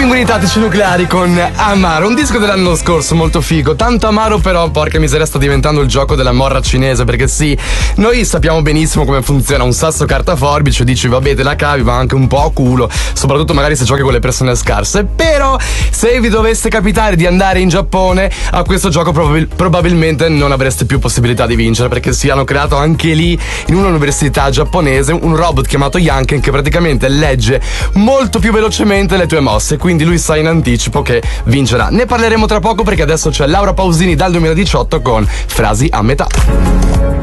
Pinguini Tattici Nucleari con Amaro, un disco dell'anno scorso molto figo, tanto amaro però porca miseria sta diventando il gioco della morra cinese, perché sì, noi sappiamo benissimo come funziona un sasso carta forbice, dici vabbè te la cavi ma anche un po' a culo, soprattutto magari se giochi con le persone scarse, però se vi dovesse capitare di andare in Giappone a questo gioco probabilmente non avreste più possibilità di vincere, perché sì, hanno creato anche lì in un'università giapponese un robot chiamato Yanken che praticamente legge molto più velocemente le tue mosse, quindi lui sa in anticipo che vincerà. Ne parleremo tra poco perché adesso c'è Laura Pausini dal 2018 con Frasi a metà.